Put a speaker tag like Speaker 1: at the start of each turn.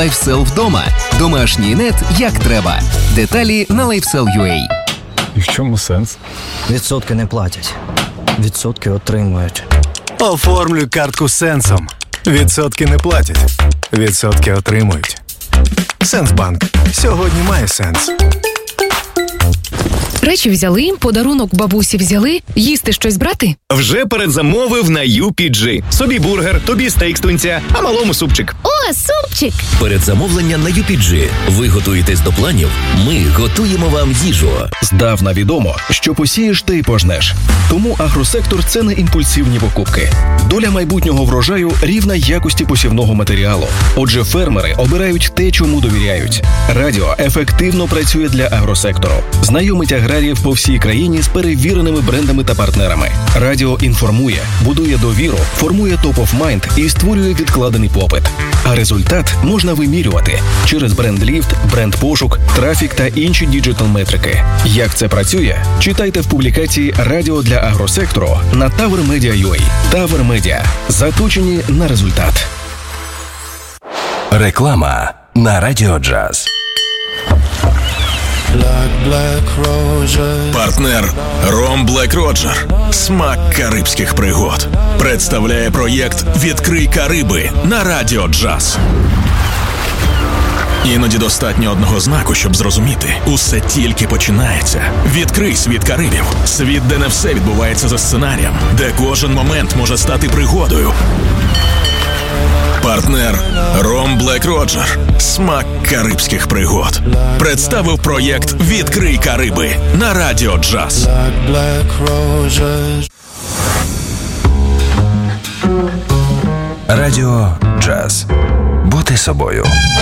Speaker 1: LifeSell вдома. Домашній нет як треба. Деталі на LifeSell.ua.
Speaker 2: І в чому сенс?
Speaker 3: Відсотки не платять. Відсотки отримують.
Speaker 4: Оформлюй картку Сенсом. Відсотки не платять. Відсотки отримують. Сенсбанк. Сьогодні має сенс.
Speaker 5: Речі взяли, подарунок бабусі взяли, їсти щось брати?
Speaker 6: Вже передзамовив на UPG. Собі бургер, тобі стейк з тунця, а малому супчик.
Speaker 7: О, супчик!
Speaker 8: Передзамовлення на UPG. Ви готуєтесь до планів? Ми готуємо вам їжу.
Speaker 9: Здавна відомо, що посієш, те й пожнеш. Тому агросектор – це не імпульсивні покупки. Доля майбутнього врожаю рівна якості посівного матеріалу. Отже, фермери обирають те, чому довіряють. Радіо ефективно працює для агросектору. Знайомить аграріїв по всій країні з перевіреними брендами та партнерами. Радіо інформує, будує довіру, формує топ-оф-майнд і створює відкладений попит. А результат можна вимірювати через бренд-ліфт, бренд-пошук, трафік та інші діджитал-метрики. Як це працює? Читайте в публікації «Радіо для агросектору» на TowerMedia.ua. Tower Media. Заточені на результат.
Speaker 8: Реклама на Радіо Джаз.
Speaker 10: Партнер Ром Блек Роджер. Смак карибських пригод. Представляє проєкт «Відкрий Кариби» на Радіо Джаз. Іноді достатньо одного знаку, щоб зрозуміти. Усе тільки починається. Відкрий світ Карибів. Світ, де не все відбувається за сценарієм. Де кожен момент може стати пригодою. Партнер Ром Блек Роджер. Смак карибських пригод. Представив проєкт «Відкрий Кариби» на Радіо Джаз.
Speaker 8: Радіо Джаз. Бути собою.